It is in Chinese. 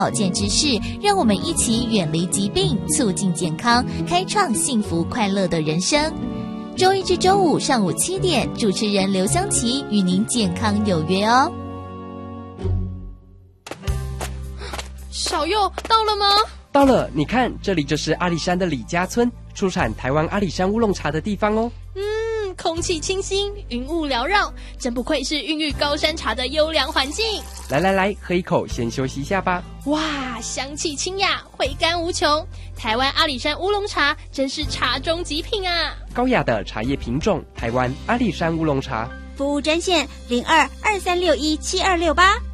保健知识，让我们一起远离疾病，促进健康，开创幸福快乐的人生。周一至周五上午7点，主持人刘湘琪与您健康有约哦。 小佑到了吗？ 到了，你看，这里就是阿里山的李家村，出产台湾阿里山乌龙茶的地方哦。 空气清新，云雾缭绕，真不愧是孕育高山茶的优良环境。 来，喝一口，先休息一下吧。 哇，香气清雅，回甘无穷。台湾阿里山乌龙茶真是茶中极品啊！ 高雅的茶叶品种，台湾阿里山乌龙茶。 服务专线0223617268。